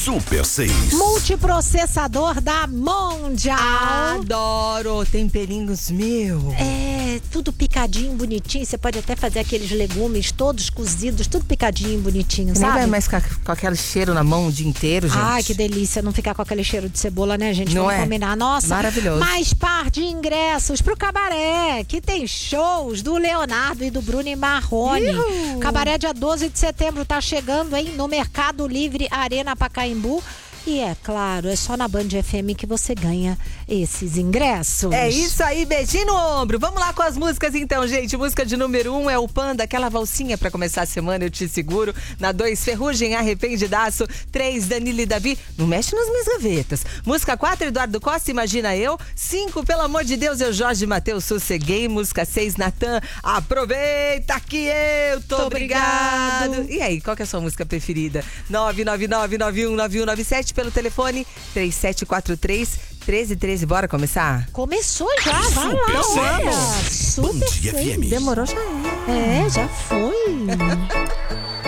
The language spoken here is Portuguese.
Super 6. Multiprocessador da Mondial. Adoro tempelinhos meu. É, tudo picadinho, bonitinho. Você pode até fazer aqueles legumes todos cozidos, tudo picadinho, bonitinho, Nem sabe? vai mais com aquele cheiro na mão o dia inteiro, gente. Ai, que delícia não ficar com aquele cheiro de cebola, né, gente? Não Vamos é? combinar. Nossa, Maravilhoso. mais par de ingressos pro Cabaré, que tem shows do Leonardo e do Bruno e Marrone. Ihu! Cabaré dia 12 de setembro tá chegando, hein? No Mercado Livre Arena Pacaembu. E é claro, é só na Band FM que você ganha esses ingressos. É isso aí, beijinho no ombro. Vamos lá com as músicas então, gente. Música de número 1 é o Panda, aquela valsinha pra começar a semana, eu te seguro. Na 2, Ferrugem, Arrependidaço. 3, Danilo e Davi, não mexe nas minhas gavetas. Música 4, Eduardo Costa, Imagina Eu. 5, Pelo Amor de Deus, eu Jorge Mateus, Sosseguei. Música 6, Natan, Aproveita que eu tô obrigado. E aí, qual que é a sua música preferida? 999919197 pelo telefone 3743-1313. Bora começar? Começou já, vai lá. Então olha. vamos. Super Band seis. FM. Demorou já. É, já foi.